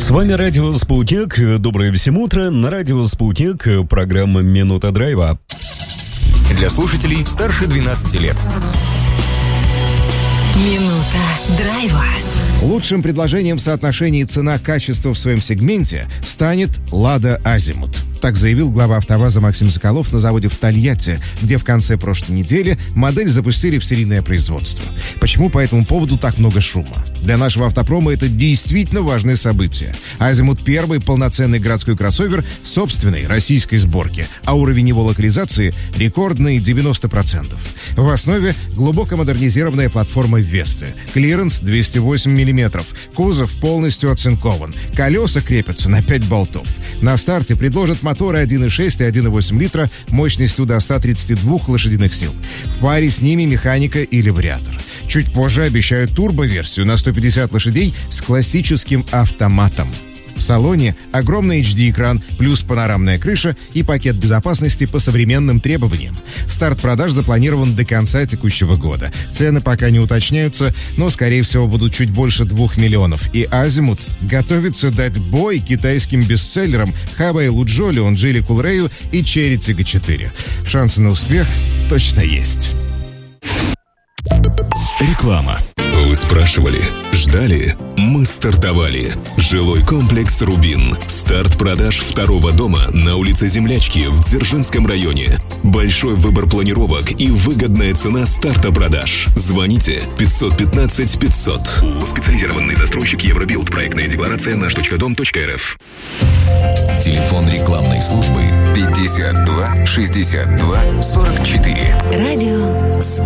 С вами радио «Спутник». Доброе всем утро. На радио «Спутник» программа «Минута драйва». Для слушателей старше 12 лет. Минута драйва. Лучшим предложением в соотношении цена-качество в своем сегменте станет «Лада Азимут». Так заявил глава АвтоВАЗа Максим Соколов на заводе в Тольятти, где в конце прошлой недели модель запустили в серийное производство. Почему по этому поводу так много шума? Для нашего автопрома это действительно важное событие. Азимут — первый полноценный городской кроссовер собственной российской сборки, а уровень его локализации — рекордные 90%. В основе глубоко модернизированная платформа Весты, клиренс 208 мм, кузов полностью оцинкован, колеса крепятся на 5 болтов. На старте предложат моторы 1.6 и 1.8 литра мощностью до 132 лошадиных сил. В паре с ними механика или вариатор. Чуть позже обещают турбо-версию на 150 лошадей с классическим автоматом. В салоне огромный HD-экран, плюс панорамная крыша и пакет безопасности по современным требованиям. Старт продаж запланирован до конца текущего года. Цены пока не уточняются, но, скорее всего, будут чуть больше 2 миллионов. И Азимут готовится дать бой китайским бестселлерам Хавейлу Джоли, Джили Кулрею и Черри Тига 4. Шансы на успех точно есть. Реклама. Вы спрашивали, ждали? Мы стартовали. Жилой комплекс «Рубин». Старт продаж второго дома на улице Землячки в Дзержинском районе. Большой выбор планировок и выгодная цена старта продаж. Звоните 515 500. Специализированный застройщик Евробилд. Проектная декларация наш.дом.рф. Телефон рекламной службы 52 62 44. Радио